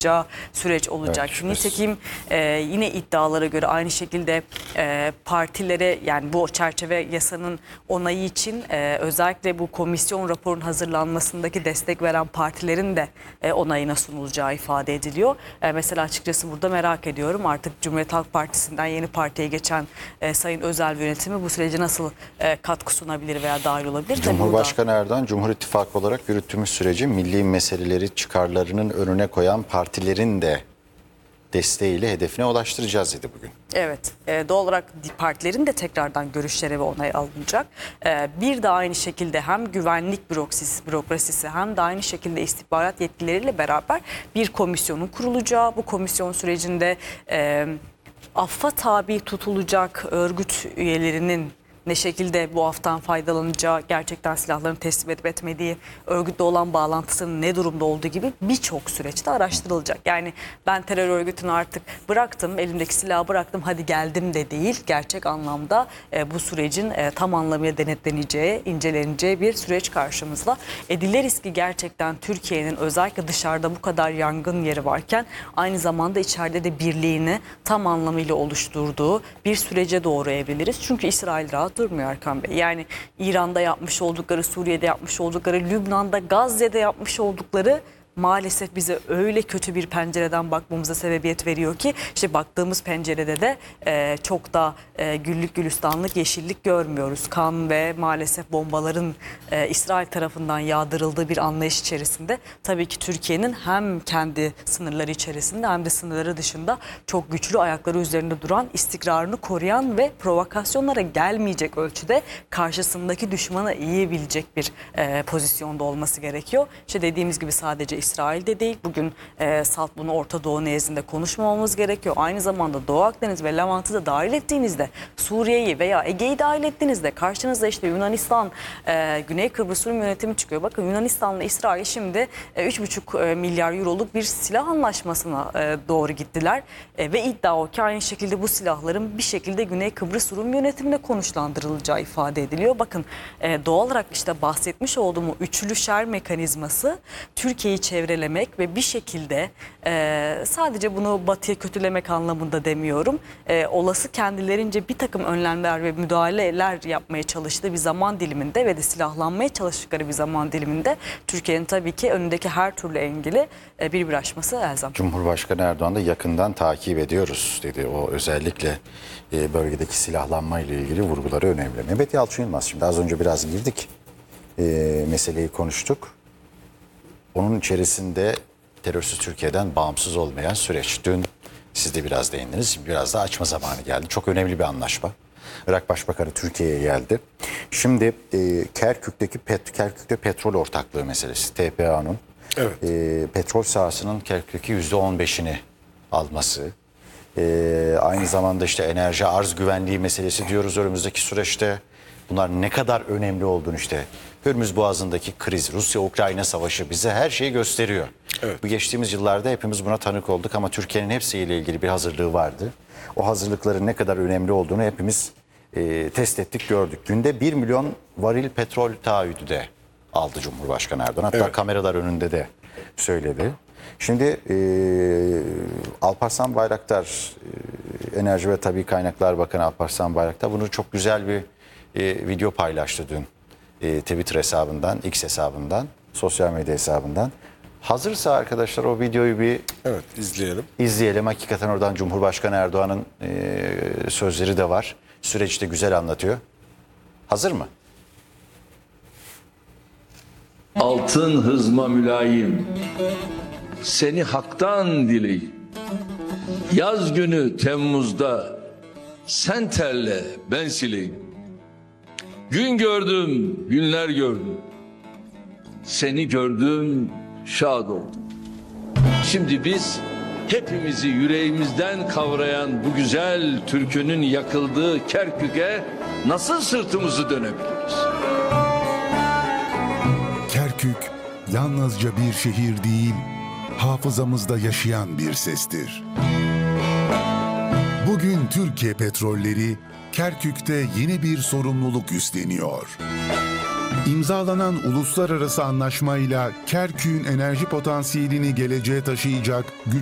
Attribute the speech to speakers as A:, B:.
A: süreç olacak.
B: Evet,
A: Nitekim yine iddialara göre aynı şekilde partilere, yani bu çerçeve yasanın onayı için özellikle bu komisyon raporunun hazırlanmasındaki destek veren partilerin de onayına sunulacağı ifade ediliyor. Mesela açıkçası burada merak ediyorum, artık Cumhuriyet Halk Partisi'nden yeni partiye geçen Sayın Özel yönetimi bu sürece nasıl katkı sunabilir veya dahil olabilir?
B: Cumhurbaşkanı Erdoğan, Cumhur İttifakı olarak yürüttüğümüz süreci milli meseleleri çıkarlarının önüne koyan partilerin de desteğiyle hedefine ulaştıracağız dedi bugün.
A: Evet, doğal olarak partilerin de tekrardan görüşleri ve onay alınacak. Bir de aynı şekilde hem güvenlik bürokrasisi hem de aynı şekilde istihbarat yetkilileriyle beraber bir komisyonun kurulacağı, bu komisyon sürecinde affa tabi tutulacak örgüt üyelerinin ne şekilde bu aftan faydalanacağı, gerçekten silahlarını teslim edip etmediği, örgütle olan bağlantısının ne durumda olduğu gibi birçok süreçte araştırılacak. Yani ben terör örgütünü artık bıraktım, elimdeki silahı bıraktım, hadi geldim de değil. Gerçek anlamda bu sürecin tam anlamıyla denetleneceği, inceleneceği bir süreç karşımızda. Dileriz ki gerçekten Türkiye'nin özellikle dışarıda bu kadar yangın yeri varken aynı zamanda içeride de birliğini tam anlamıyla oluşturduğu bir sürece doğru evriliriz. Çünkü İsrail rahat durmuyor Erkan Bey. Yani İran'da yapmış oldukları, Suriye'de yapmış oldukları, Lübnan'da, Gazze'de yapmış oldukları maalesef bize öyle kötü bir pencereden bakmamıza sebebiyet veriyor ki işte baktığımız pencerede de çok da güllük gülistanlık, yeşillik görmüyoruz. Kan ve maalesef bombaların İsrail tarafından yağdırıldığı bir anlayış içerisinde tabii ki Türkiye'nin hem kendi sınırları içerisinde hem de sınırları dışında çok güçlü, ayakları üzerinde duran, istikrarını koruyan ve provokasyonlara gelmeyecek ölçüde karşısındaki düşmanı iyi bilecek bir pozisyonda olması gerekiyor. İşte dediğimiz gibi sadece İsrail'de değil, bugün salt bunu Orta Doğu nezdinde konuşmamamız gerekiyor. Aynı zamanda Doğu Akdeniz ve Levant'ı da dahil ettiğinizde, Suriye'yi veya Ege'yi dahil ettiğinizde karşınızda işte Yunanistan, Güney Kıbrıs Rum yönetimi çıkıyor. Bakın Yunanistan'la İsrail şimdi 3,5 milyar euroluk bir silah anlaşmasına doğru gittiler. Ve iddia o ki aynı şekilde bu silahların bir şekilde Güney Kıbrıs Rum yönetimine konuşlandırılacağı ifade ediliyor. Bakın doğal olarak işte bahsetmiş olduğum o üçlü şer mekanizması Türkiye'yi çevrelemek ve bir şekilde sadece bunu Batı'ya kötülemek anlamında demiyorum. Olası kendilerince bir takım önlemler ve müdahaleler yapmaya çalıştığı bir zaman diliminde ve de silahlanmaya çalıştıkları bir zaman diliminde Türkiye'nin tabii ki önündeki her türlü engeli bir aşması elzem.
B: Cumhurbaşkanı Erdoğan da yakından takip ediyoruz dedi. O özellikle bölgedeki silahlanma ile ilgili vurguları önemli. Mehmet Yalçın Yılmaz, şimdi az önce biraz girdik. Meseleyi konuştuk. Onun içerisinde terörsüz Türkiye'den bağımsız olmayan süreç. Dün siz de biraz değindiniz. Şimdi biraz daha açma zamanı geldi. Çok önemli bir anlaşma. Irak Başbakanı Türkiye'ye geldi. Şimdi Kerkük'te petrol ortaklığı meselesi. TPA'nın petrol sahasının Kerkük'teki %15'ini alması. Aynı zamanda işte enerji arz güvenliği meselesi diyoruz önümüzdeki süreçte. Bunlar ne kadar önemli olduğunu, işte Hürmüz Boğazı'ndaki kriz, Rusya-Ukrayna savaşı bize her şeyi gösteriyor. Evet. Bu geçtiğimiz yıllarda hepimiz buna tanık olduk ama Türkiye'nin hepsiyle ilgili bir hazırlığı vardı. O hazırlıkların ne kadar önemli olduğunu hepimiz test ettik, gördük. Günde 1 milyon varil petrol taahhüdü de aldı Cumhurbaşkanı Erdoğan. Hatta kameralar önünde de söyledi. Şimdi Alparslan Bayraktar, Enerji ve Tabii Kaynaklar Bakanı Alparslan Bayraktar bunu çok güzel bir video paylaştı dün. Twitter hesabından, X hesabından, sosyal medya hesabından. Hazırsa arkadaşlar o videoyu bir izleyelim. Hakikaten oradan Cumhurbaşkanı Erdoğan'ın sözleri de var. Süreci de güzel anlatıyor. Hazır mı?
C: Altın hızma mülayim, seni haktan dileyim. Yaz günü Temmuz'da sen terle ben sileyim. Gün gördüm, günler gördüm. Seni gördüm, şad oldum. Şimdi biz hepimizi yüreğimizden kavrayan bu güzel türkünün yakıldığı Kerkük'e nasıl sırtımızı dönebiliriz?
D: Kerkük yalnızca bir şehir değil, hafızamızda yaşayan bir sestir. Bugün Türkiye Petrolleri Kerkük'te yeni bir sorumluluk üstleniyor. İmzalanan uluslararası anlaşmayla Kerkük'ün enerji potansiyelini geleceğe taşıyacak